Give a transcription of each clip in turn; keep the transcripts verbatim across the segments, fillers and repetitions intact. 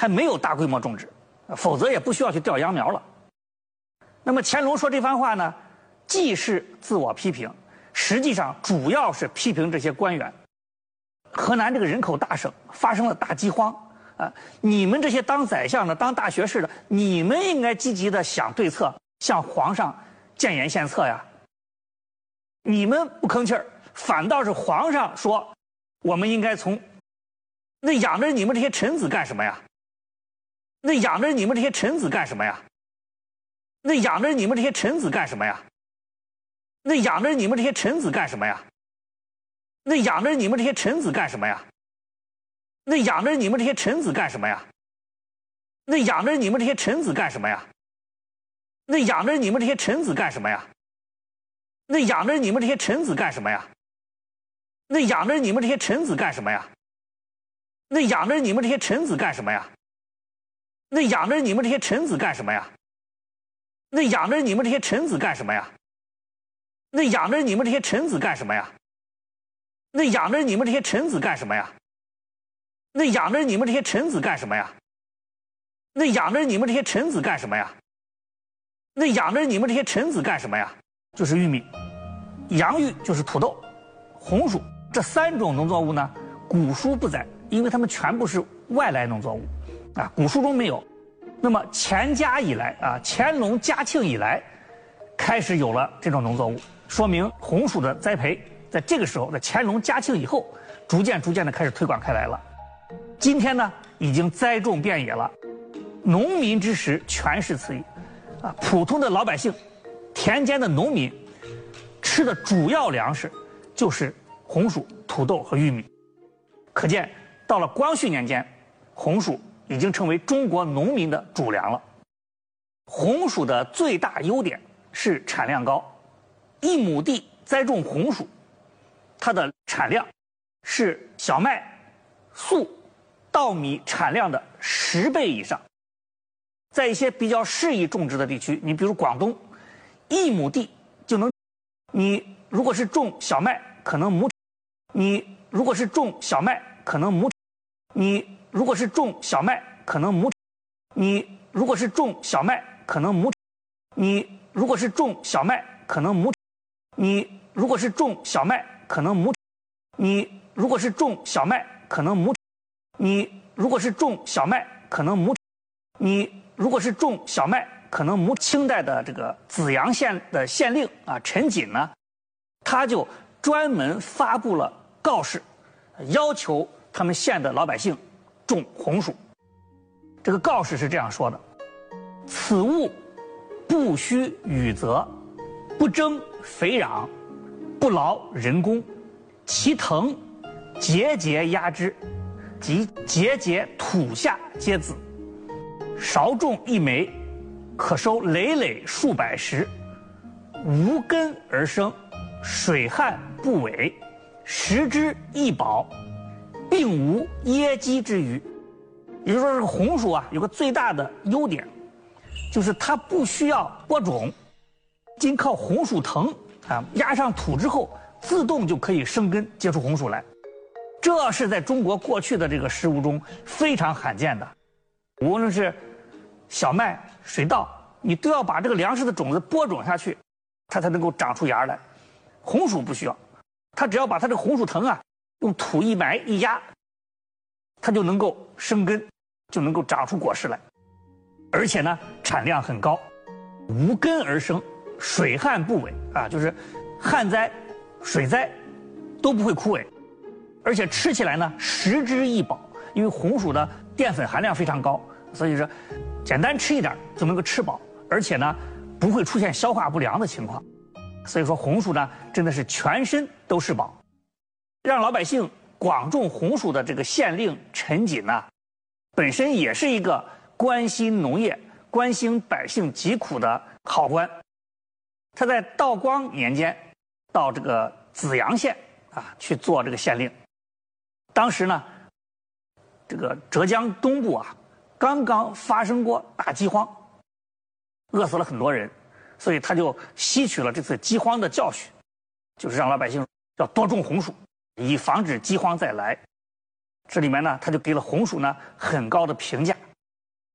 还没有大规模种植，否则也不需要去调秧苗了。那么乾隆说这番话呢，既是自我批评，实际上主要是批评这些官员。河南这个人口大省发生了大饥荒啊，你们这些当宰相的、当大学士的，你们应该积极的想对策，向皇上建言献策呀。你们不吭气儿，反倒是皇上说，我们应该从，那养着你们这些臣子干什么呀？那养着你们这些臣子干什么呀？那养着你们这些臣子干什么呀？那养着你们这些臣子干什么呀？那养着你们这些臣子干什么呀？那养着你们这些臣子干什么呀？那养着你们这些臣子干什么呀？那养着你们这些臣子干什么呀？那养着你们这些臣子干什么呀？那养着你们这些臣子干什么呀？那养着你们这些臣子干什么呀？那养着你们这些臣子干什么呀？那养着你们这些臣子干什么呀？那养着你们这些臣子干什么呀？那养着你们这些臣子干什么呀？那养着你们这些臣子干什么呀？那养着你们这些臣子干什么呀？那养着你们这些臣子干什么呀？就是玉米，洋芋就是土豆，红薯这三种农作物呢，古书不载，因为它们全部是外来农作物，啊，古书中没有。那么乾嘉以来啊，乾隆、嘉庆以来，开始有了这种农作物，说明红薯的栽培在这个时候，在乾隆、嘉庆以后，逐渐逐渐的开始推广开来了。今天呢，已经栽种遍野了，农民之食全是此矣，啊，普通的老百姓，田间的农民吃的主要粮食就是红薯、土豆和玉米。可见，到了光绪年间，红薯已经成为中国农民的主粮了。红薯的最大优点是产量高，一亩地栽种红薯，它的产量是小麦、粟、稻米产量的十倍以上。在一些比较适宜种植的地区，你比如广东，一亩地就能，你如果是种小麦，可能亩，你如果是种小麦，可能亩，你如果是种小麦，可能亩，你如果是种小麦，可能亩，你如果是种小麦，可能亩，你如果是种小麦，可能亩，你如果是种小麦，可能亩，你如果是种小麦，可能亩，你如果是种小麦，可能亩。清代的这个紫阳县的县令啊，陈锦呢，他就专门发布了告示，要求他们县的老百姓种红薯。这个告示是这样说的：此物不需雨泽，不征肥壤，不劳人工，其藤节节压之，即节节土下皆子。少种一枚，可收累累数百石，无根而生，水旱不违，食之易饱，并无噎饥之虞。也就是说，这个红薯啊，有个最大的优点，就是它不需要播种，仅靠红薯藤啊压上土之后，自动就可以生根结出红薯来。这是在中国过去的这个食物中非常罕见的。无论是小麦、水稻，你都要把这个粮食的种子播种下去，它才能够长出芽来。红薯不需要，它只要把它这个红薯藤啊用土一埋一压，它就能够生根，就能够长出果实来。而且呢，产量很高，无根而生，水旱不违啊，就是旱灾、水灾都不会枯萎。而且吃起来呢，食之易饱，因为红薯的淀粉含量非常高，所以说简单吃一点就能够吃饱，而且呢不会出现消化不良的情况。所以说红薯呢真的是全身都是宝。让老百姓广种红薯的这个县令陈锦呢，本身也是一个关心农业、关心百姓疾苦的好官。他在道光年间到这个紫阳县啊去做这个县令。当时呢，这个浙江东部啊，刚刚发生过大饥荒，饿死了很多人，所以他就吸取了这次饥荒的教训，就是让老百姓要多种红薯，以防止饥荒再来。这里面呢，他就给了红薯呢很高的评价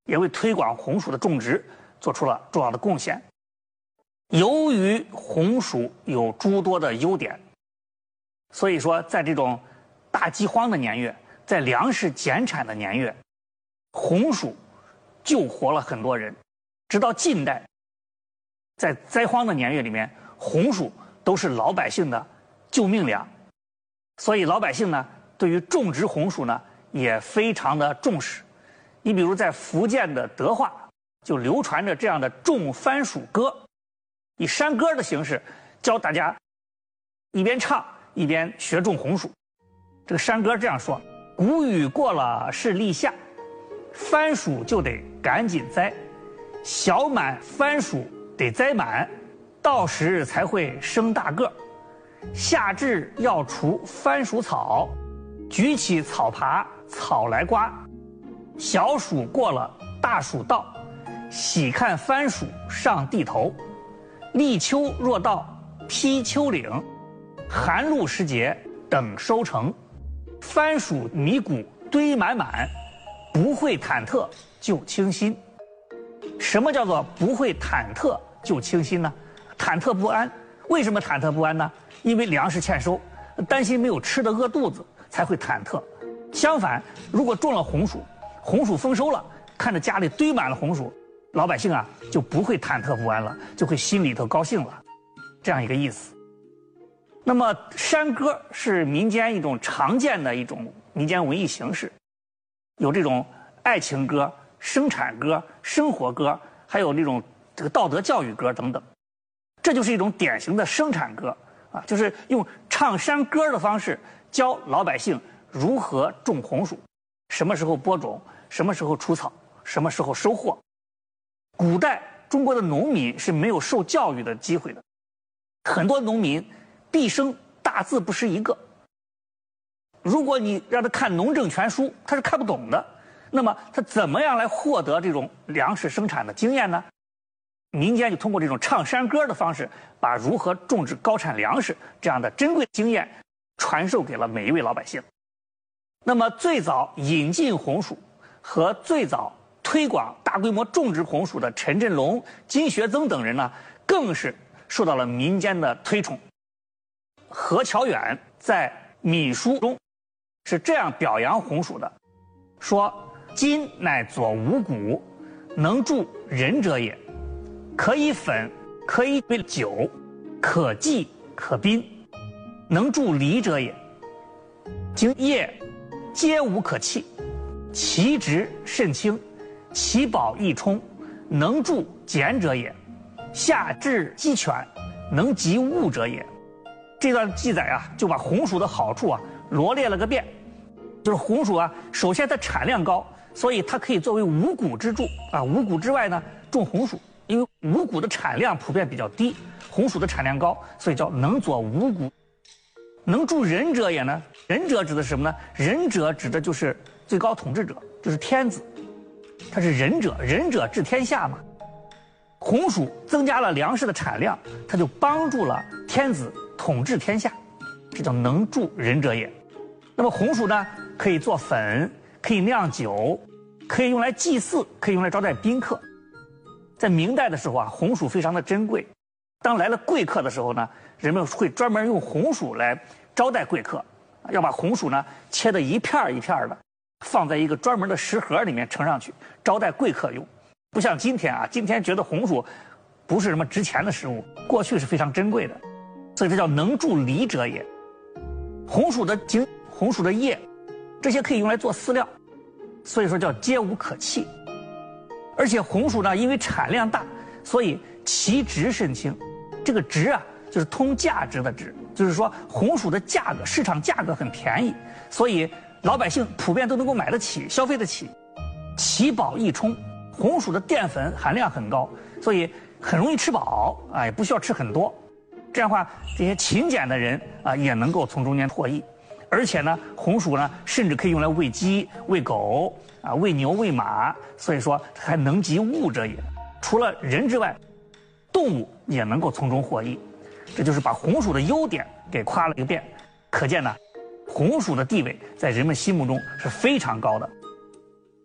也为推广红薯的种植做出了重要的贡献。由于红薯有诸多的优点，所以说在这种大饥荒的年月，在粮食减产的年月，红薯救活了很多人。直到近代，在灾荒的年月里面，红薯都是老百姓的救命粮。所以老百姓呢，对于种植红薯呢也非常的重视。你比如在福建的德化就流传着这样的种番薯歌，以山歌的形式教大家一边唱一边学种红薯。这个山歌这样说：谷雨过了是立夏，番薯就得赶紧栽，小满番薯得栽满，到时才会生大个。夏至要除番薯草，举起草耙草来刮。小暑过了大暑到，喜看番薯上地头。立秋若到披秋岭，寒露时节等收成。番薯米谷堆满满，不会忐忑就清新。什么叫做不会忐忑就清新呢？忐忑不安。为什么忐忑不安呢？因为粮食欠收，担心没有吃的饿肚子，才会忐忑。相反，如果种了红薯，红薯丰收了，看着家里堆满了红薯，老百姓啊就不会忐忑不安了，就会心里头高兴了，这样一个意思。那么山歌是民间一种常见的一种民间文艺形式，有这种爱情歌、生产歌、生活歌，还有这种这个道德教育歌等等。这就是一种典型的生产歌啊，就是用唱山歌的方式教老百姓如何种红薯，什么时候播种，什么时候除草，什么时候收获。古代中国的农民是没有受教育的机会的，很多农民毕生大字不识一个。如果你让他看农政全书，他是看不懂的。那么他怎么样来获得这种粮食生产的经验呢？民间就通过这种唱山歌的方式，把如何种植高产粮食这样的珍贵经验传授给了每一位老百姓。那么最早引进红薯和最早推广大规模种植红薯的陈振龙、金学增等人呢，更是受到了民间的推崇。何乔远在《闽书》中是这样表扬红薯的，说：金乃佐五谷，能助人者也，可以粉，可以为酒，可祭可宾，能助离者也。经叶皆无可弃，其直甚轻，其宝益充，能助俭者也。夏至鸡犬，能及物者也。这段记载啊，就把红薯的好处啊罗列了个遍。就是红薯啊，首先它产量高，所以它可以作为五谷支柱啊。五谷之外呢，种红薯，因为五谷的产量普遍比较低，红薯的产量高，所以叫能佐五谷。能助人者也呢？人者指的是什么呢？人者指的就是最高统治者，就是天子，他是仁者，仁者治天下嘛。红薯增加了粮食的产量，它就帮助了天子统治天下，这叫能助人者也。那么红薯呢，可以做粉，可以酿酒，可以用来祭祀，可以用来招待宾客。在明代的时候啊，红薯非常的珍贵。当来了贵客的时候呢，人们会专门用红薯来招待贵客，要把红薯呢切得一片一片的，放在一个专门的食盒里面盛上去，招待贵客用。不像今天啊，今天觉得红薯不是什么值钱的食物，过去是非常珍贵的，所以这叫能助离者也。红薯的茎、红薯的叶，这些可以用来做饲料，所以说叫皆无可弃。而且红薯呢，因为产量大，所以其值甚轻。这个值啊，就是通价值的值，就是说红薯的价格，市场价格很便宜，所以老百姓普遍都能够买得起，消费得起。其饱易充，红薯的淀粉含量很高，所以很容易吃饱啊，也不需要吃很多。这样的话，这些勤俭的人啊，也能够从中间获益。而且呢，红薯呢，甚至可以用来喂鸡、喂狗啊、喂牛、喂马，所以说还能及物者也。除了人之外，动物也能够从中获益。这就是把红薯的优点给夸了一遍，可见呢，红薯的地位在人们心目中是非常高的。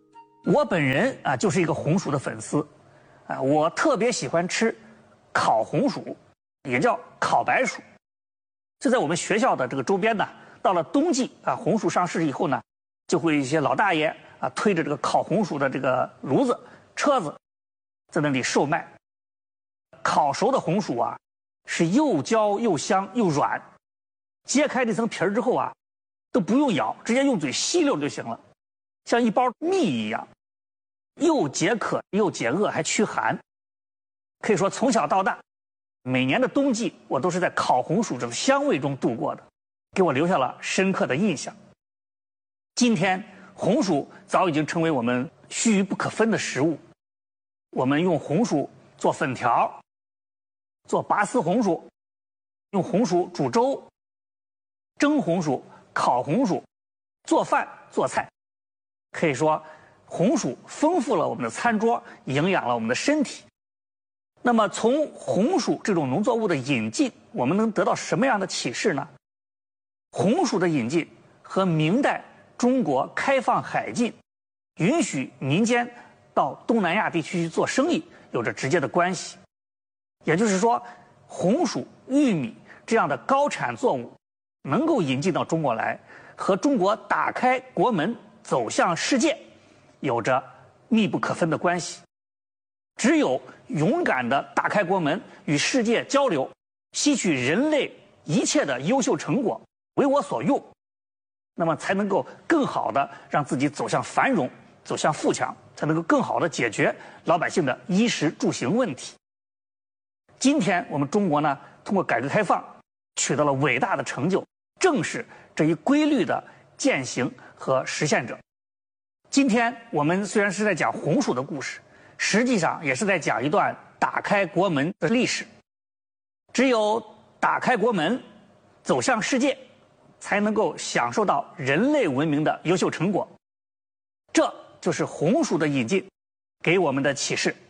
我本人啊就是一个红薯的粉丝，啊，我特别喜欢吃烤红薯，也叫烤白薯。就在我们学校的这个周边呢，到了冬季啊，红薯上市以后呢，就会一些老大爷啊推着这个烤红薯的这个炉子、车子，在那里售卖。烤熟的红薯啊，是又焦又香又软，揭开这层皮儿之后啊，都不用咬，直接用嘴吸溜就行了，像一包蜜一样，又解渴又解饿还驱寒。可以说从小到大，每年的冬季我都是在烤红薯这个香味中度过的，给我留下了深刻的印象。今天红薯早已经成为我们须臾不可分的食物，我们用红薯做粉条，做拔丝红薯，用红薯煮粥，蒸红薯、烤红薯，做饭做菜。可以说红薯丰富了我们的餐桌，营养了我们的身体。那么从红薯这种农作物的引进，我们能得到什么样的启示呢？红薯的引进和明代中国开放海禁，允许民间到东南亚地区去做生意有着直接的关系。也就是说，红薯、玉米这样的高产作物能够引进到中国来，和中国打开国门走向世界有着密不可分的关系。只有勇敢地打开国门，与世界交流，吸取人类一切的优秀成果，为我所用，那么才能够更好地让自己走向繁荣，走向富强，才能够更好地解决老百姓的衣食住行问题。今天我们中国呢，通过改革开放取得了伟大的成就，正是这一规律的践行和实现者。今天我们虽然是在讲红薯的故事，实际上也是在讲一段打开国门的历史。只有打开国门，走向世界，才能够享受到人类文明的优秀成果。这就是红薯的引进给我们的启示。